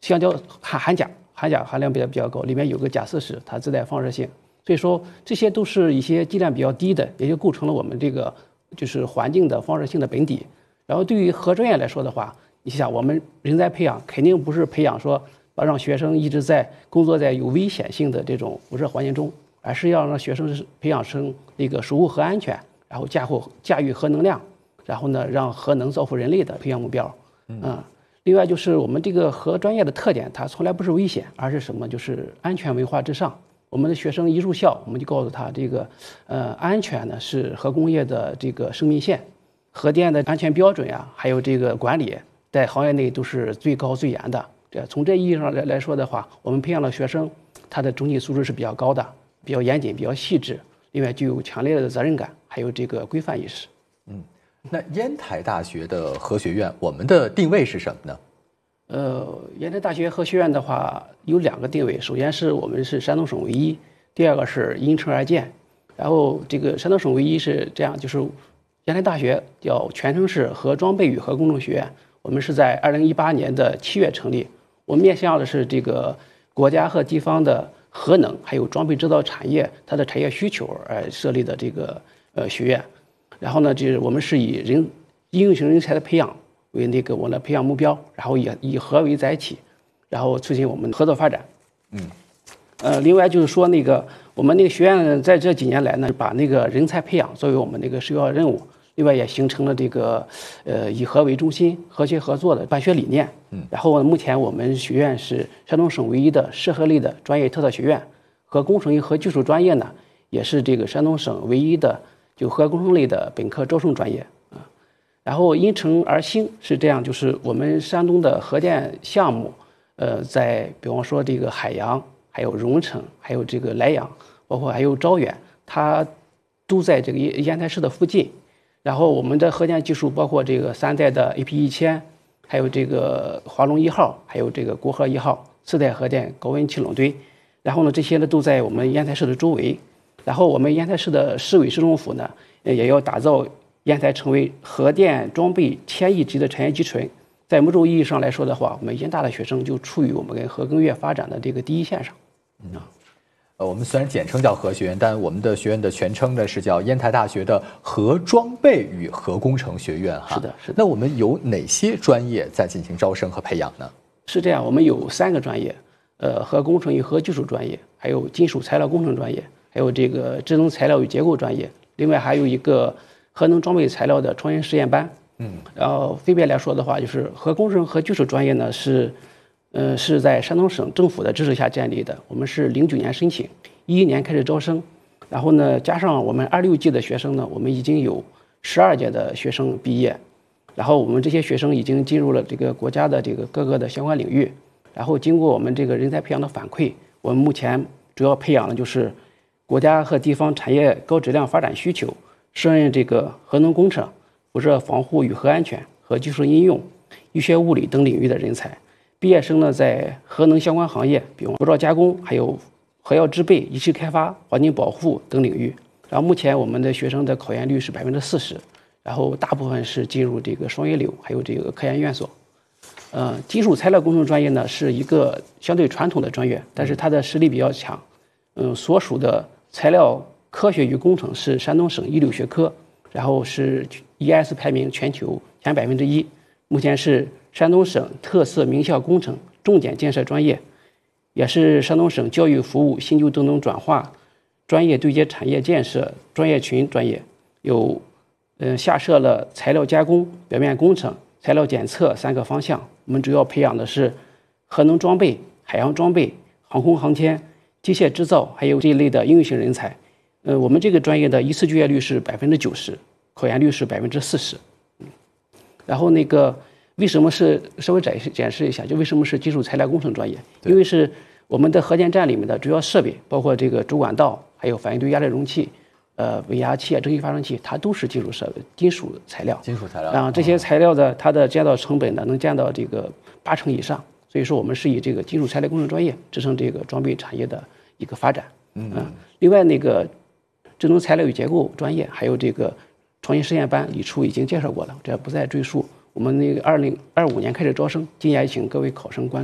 橡胶含钾含量比较高，里面有个钾40，它自带放射性。所以说这些都是一些剂量比较低的，也就构成了我们这个就是环境的放射性的本底。然后对于核专业来说的话，你想我们人才培养肯定不是培养说让学生一直在工作在有危险性的这种辐射环境中，而是要让学生培养成一个守护核安全，然后驾驭核能量，然后呢让核能造福人类的培养目标。另外就是我们这个核专业的特点，它从来不是危险，而是什么？就是安全文化至上。我们的学生一入校，我们就告诉他这个安全呢是核工业的这个生命线，核电的安全标准呀，还有这个管理在行业内都是最高最严的。从这意义上来说的话，我们培养的学生他的整体素质是比较高的，比较严谨，比较细致，另外具有强烈的责任感，还有这个规范意识。 那烟台大学的核学院，我们的定位是什么呢？ 烟台大学核学院的话有2个定位，首先是我们是山东省唯一，第2个是因城而建。然后这个山东省唯一是这样，就是烟台大学全称是核装备与核工程学院，我们是在2018年的7月成立，我们面向的是这个国家和地方的核能还有装备制造产业它的产业需求而设立的这个学院。然后呢，就是我们是以应用型人才的培养为那个我们的培养目标，然后也以核为载体，然后促进我们合作发展。另外就是说那个我们那个学院在这几年来呢，把那个人才培养作为我们那个首要任务，另外也形成了这个以核为中心、和谐合作的办学理念。然后目前我们学院是山东省唯一的涉核类的专业特色学院，核工程与核技术专业呢也是这个山东省唯一的就核工程类的本科招生专业。然后因城而兴是这样，就是我们山东的核电项目，在比方说这个海洋，还有荣成，还有这个莱阳，包括还有招远，它都在这个烟台市的附近。然后我们的核电技术包括这个3代的 AP1000，还有这个华龙1号，还有这个国核1号4代核电高温气冷堆。然后呢，这些呢都在我们烟台市的周围。然后我们烟台市的市委市政府呢，也要打造烟台成为核电装备1000亿级的产业集群。在某种意义上来说的话，我们烟大的学生就处于我们跟核工业发展的这个第一线上。 我们虽然简称叫核学院，但我们的学院的全称呢是叫烟台大学的核装备与核工程学院哈。 是的。 那我们有哪些专业在进行招生和培养呢？ 是这样，我们有3个专业，核工程与核技术专业，还有金属材料工程专业，还有这个智能材料与结构专业，另外还有一个核能装备材料的创新实验班。然后分别来说的话，就是核工程和技术专业呢是在山东省政府的支持下建立的。我们是09年申请，11年开始招生，然后呢加上我们26届的学生呢，我们已经有12届的学生毕业。然后我们这些学生已经进入了这个国家的这个各个的相关领域。然后经过我们这个人才培养的反馈，我们目前主要培养的就是国家和地方产业高质量发展需求，胜任这个核能工程、辐射防护与核安全、核技术应用、医学物理等领域的人才。毕业生呢，在核能相关行业，比如辐照加工，还有核药制备、仪器开发、环境保护等领域。然后目前我们的学生的考研率是40%，然后大部分是进入这个双一流，还有这个科研院所。金属材料工程专业呢是一个相对传统的专业，但是它的实力比较强。所属的材料科学与工程是山东省一流学科，然后是 ES 排名全球前1%，目前是山东省特色名校工程重点建设专业，也是山东省教育服务新旧动能转化专业对接产业建设专业群专业，有下设了材料加工、表面工程、材料检测3个方向。我们主要培养的是核能装备、海洋装备、航空航天、机械制造，还有这一类的应用型人才。我们这个专业的一次就业率是90%，考研率是40%。然后那个为什么是稍微展示一下，就为什么是金属材料工程专业？因为是我们的核电站里面的主要设备，包括这个主管道，还有反应堆压力容器、尾压器、蒸汽发生器，它都是金属设备、金属材料。这些材料的它的建造成本呢，能降到这个80%以上。所以说我们是以这个金属材料工程专业支撑这个装备产业的一个发展。另外那个智能材料与结构专业，还有这个创新实验班，李处已经介绍过了，这不再赘述。我们那个2025年开始招生，今年请各位考生关注。